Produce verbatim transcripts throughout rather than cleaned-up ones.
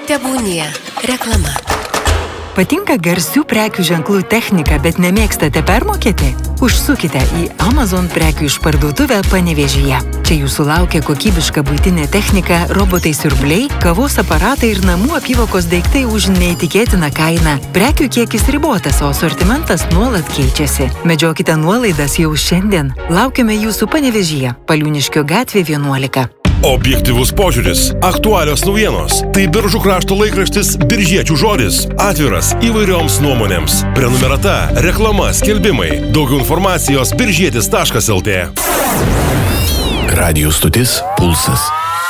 Tebūnie reklama. Patinka garsių prekių ženklų technika, bet nemėgstate permokėti? Užsukite į Amazon prekių išparduotuvę Panevėžyje. Čia jūsų laukia kokybiška buitinė technika, robotai siurbliai, kavos aparatai ir namų apyvokos daiktai už neįtikėtiną kainą. Prekių kiekis ribotas, o asortimentas nuolat keičiasi. Medžiokite nuolaidas jau šiandien. Laukiame jūsų Panevėžyje, Paliūniškio gatvė vienuolika. Objektyvus požiūris, aktualios naujienos. Tai Biržų krašto laikraštis Biržiečių žodis. Atviras įvairioms nuomonėms. Prenumerata, reklama, skelbimai. Daugiau informacijos biržietis taškas lt. Radijų stotis Pulsas.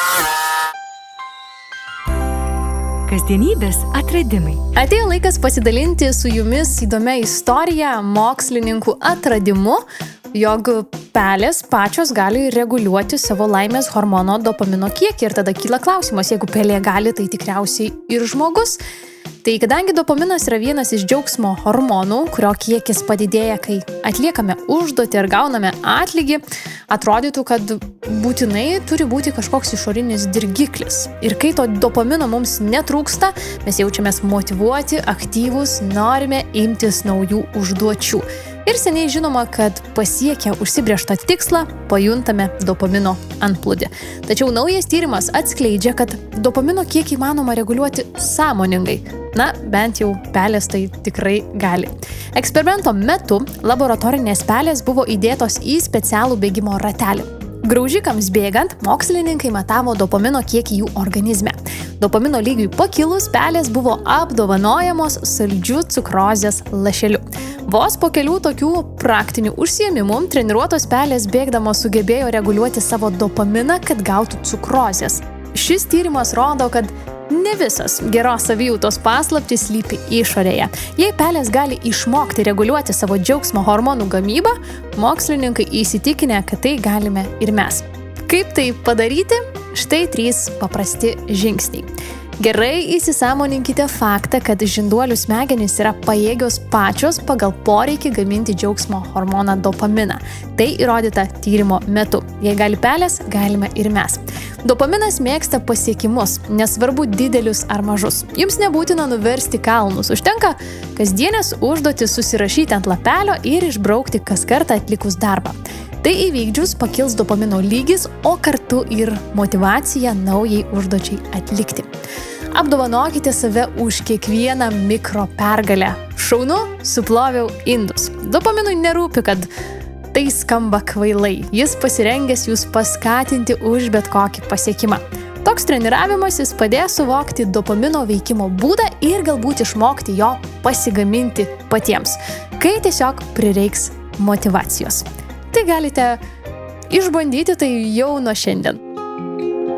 Kasdienybės atradimai. Atėjo laikas pasidalinti su jumis įdomia istorija, mokslininkų atradimu, jog pelės pačios gali reguliuoti savo laimės hormono dopamino kiekį. Ir tada kyla klausimas, jeigu pelė gali, tai tikriausiai ir žmogus. Tai kadangi dopaminas yra vienas iš džiaugsmo hormonų, kurio kiekis padidėja, kai atliekame užduotį ir gauname atlygį, atrodytų, kad būtinai turi būti kažkoks išorinis dirgiklis. Ir kai to dopamino mums netrūksta, mes jaučiamės motyvuoti, aktyvūs, norime imtis naujų užduočių. Ir seniai žinoma, kad pasiekę užsibrėžtą tikslą, pajuntame dopamino antplūdį. Tačiau naujas tyrimas atskleidžia, kad dopamino kiekį įmanoma reguliuoti sąmoningai. Na, bent jau pelės tai tikrai gali. Eksperimento metu laboratorinės pelės buvo įdėtos į specialų bėgimo ratelį. Graužikams bėgant, mokslininkai matavo dopamino kiekį jų organizme. Dopamino lygiui pakilus, pelės buvo apdovanojamos saldžiu cukrozės lašeliu. Vos po kelių tokių praktinių užsiėmimų treniruotos pelės bėgdamos sugebėjo reguliuoti savo dopaminą, kad gautų cukrozės. Šis tyrimas rodo, kad ne visas geros savijautos paslaptys slypi išorėje. Jei pelės gali išmokti reguliuoti savo džiaugsmo hormonų gamybą, mokslininkai įsitikinę, kad tai galime ir mes. Kaip tai padaryti? Štai trys paprasti žingsniai. Gerai įsisąmoninkite faktą, kad žinduolių smegenys yra pajėgios pačios pagal poreikį gaminti džiaugsmo hormoną dopaminą. Tai įrodyta tyrimo metu. Jei gali pelės, galime ir mes. Dopaminas mėgsta pasiekimus, nesvarbu didelius ar mažus. Jums nebūtina nuversti kalnus, užtenka kasdienės užduotis susirašyti ant lapelio ir išbraukti kas kartą atlikus darbą. Tai įvykdžius pakils dopamino lygis, o kartu ir motyvacija naujai užduočiai atlikti. Apdovanokite save už kiekvieną mikro pergalę. Šaunu, suploviau indus. Dopaminui nerūpi, kad tai skamba kvailai. Jis pasirengęs jūs paskatinti už bet kokį pasiekimą. Toks treniravimasis padės suvokti dopamino veikimo būdą ir galbūt išmokti jo pasigaminti patiems, kai tiesiog prireiks motyvacijos. Tai galite išbandyti tai jau nuo šiandien.